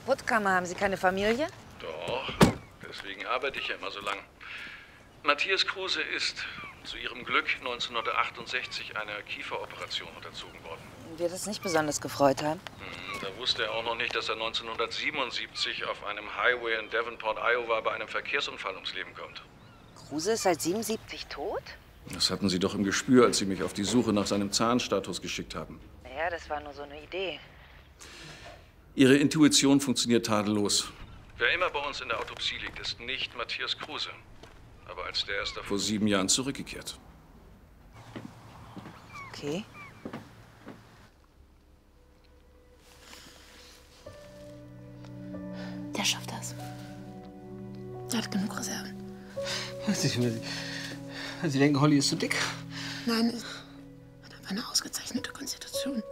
Putzkammer, haben Sie keine Familie? Doch, deswegen arbeite ich ja immer so lang. Matthias Kruse ist zu ihrem Glück 1968 einer Kieferoperation unterzogen worden. Wird es nicht besonders gefreut haben? Da wusste er auch noch nicht, dass er 1977 auf einem Highway in Davenport, Iowa bei einem Verkehrsunfall ums Leben kommt. Kruse ist seit 77 tot? Das hatten Sie doch im Gespür, als Sie mich auf die Suche nach seinem Zahnstatus geschickt haben. Naja, das war nur so eine Idee. Ihre Intuition funktioniert tadellos. Wer immer bei uns in der Autopsie liegt, ist nicht Matthias Kruse. Aber als der ist er vor 7 Jahren zurückgekehrt. Okay. Der schafft das. Er hat genug Reserven. Sie denken, Holly ist zu dick? Nein, er hat einfach eine ausgezeichnete Konstitution.